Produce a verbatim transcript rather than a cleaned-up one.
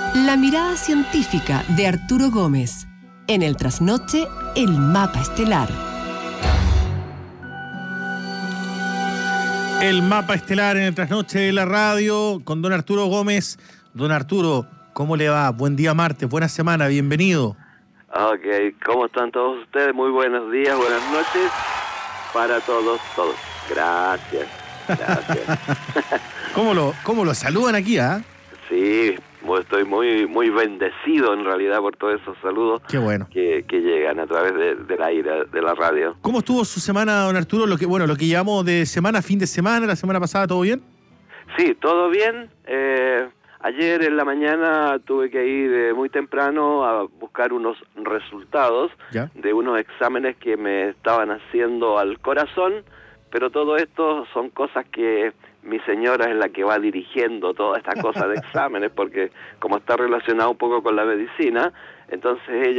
La mirada científica de Arturo Gómez. En el trasnoche, el mapa estelar. El mapa estelar en el trasnoche de la radio con don Arturo Gómez. Don Arturo, ¿cómo le va? Buen día martes, buena semana, bienvenido. Ok, ¿cómo están todos ustedes? Muy buenos días, buenas noches para todos, todos. Gracias, gracias. ¿Cómo lo, cómo lo saludan aquí, ah? Sí, estoy muy muy bendecido en realidad por todos esos saludos. Qué bueno. que, que llegan a través de, del aire, de la radio. ¿Cómo estuvo su semana, don Arturo? Lo que, bueno, lo que llevamos de semana, fin de semana, la semana pasada, ¿todo bien? Sí, todo bien. Eh, ayer en la mañana tuve que ir eh, muy temprano a buscar unos resultados ¿Ya? de unos exámenes que me estaban haciendo al corazón, pero todo esto son cosas que mi señora es la que va dirigiendo toda esta cosa de exámenes, porque como está relacionado un poco con la medicina, entonces ella